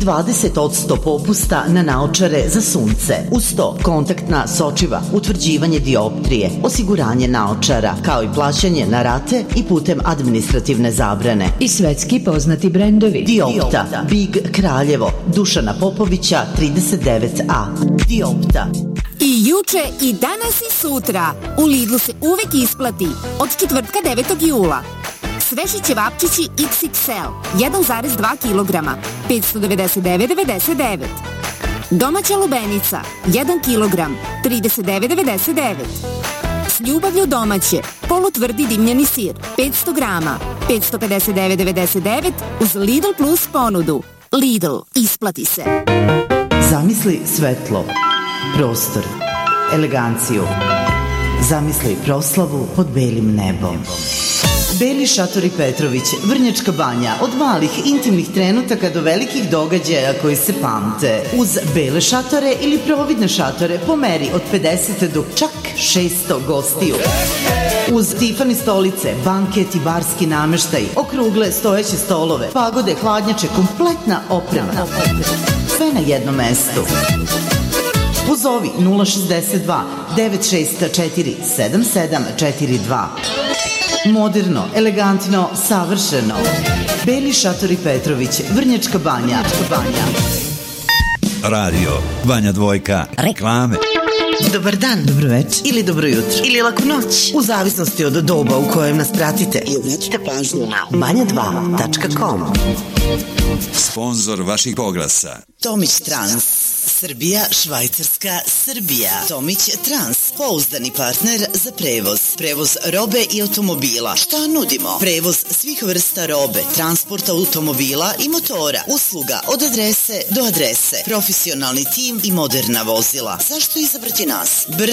20% popusta na naočare za sunce. Uz to kontaktna sočiva, utvrđivanje dioptrije, osiguranje naočara, kao i plaćanje na rate i putem administrativne zabrane. I svetski poznati brendovi. Diopta, Big Kraljevo, Dušana Popovića 39A. Diopta. I juče, i danas i sutra u Lidlu se uvek isplati od četvrtka 9. jula. Sveži ćevapčići XXL 1,2 kg 599,99. Domaća lubenica 1 kg 39,99. S ljubavlju domaće polutvrdi dimljeni sir 500 grama 559,99 uz Lidl Plus ponudu. Lidl, isplati se. Zamisli svetlo, prostor, eleganciju. Zamisli proslavu pod belim nebom. Beli šatori Petrović, Vrnjačka Banja, od malih intimnih trenutaka do velikih događaja koji se pamte. Uz bele šatore ili providne šatore po meri od 50 do čak 600 gostiju. Uz Tiffany stolice, banket i barski nameštaj, okrugle stojeće stolove, pagode, hladnjače, kompletna oprema. Sve na jednom mestu. Pozovi 062 964 7742. Moderno, elegantno, savršeno. Beli šatori Petrović, Vrnjačka Banja. Radio Banja Dvojka. Reklame. Dobar dan, dobro večer ili dobro jutro ili laku noć, u zavisnosti od doba u kojem nas pratite. I obratite pažnju na banja2.com. Sponzor vaših oglasa Tomić Trans, Srbija, Švajcarska, Srbija. Tomić Trans, pouzdani partner za prevoz. Prevoz robe i automobila. Šta nudimo? Prevoz svih vrsta robe, transport automobila i motora, usluga od adrese do adrese, profesionalni tim i moderna vozila. Zašto izabrati nas? Brz